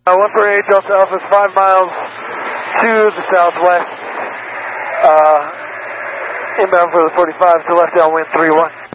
148 Delta Alpha is 5 miles to the southwest. Inbound for the 45 to left downwind 31.